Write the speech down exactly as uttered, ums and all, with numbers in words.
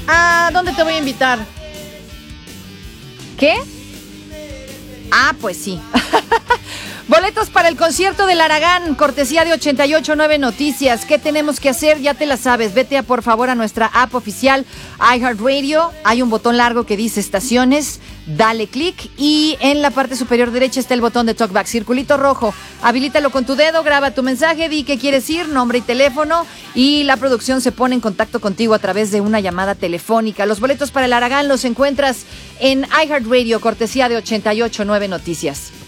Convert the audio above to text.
¿A dónde te voy a invitar? ¿Qué? Ah, pues sí. Boletos para el concierto del Aragán, cortesía de ochenta y ocho punto nueve Noticias. ¿Qué tenemos que hacer? Ya te la sabes. Vete a, por favor, a nuestra app oficial iHeartRadio. Hay un botón largo que dice estaciones. Dale clic y en la parte superior derecha está el botón de Talkback, circulito rojo. Habilítalo con tu dedo, graba tu mensaje, di qué quieres ir, nombre y teléfono, y la producción se pone en contacto contigo a través de una llamada telefónica. Los boletos para el Aragán los encuentras en iHeartRadio, cortesía de ochenta y ocho punto nueve Noticias.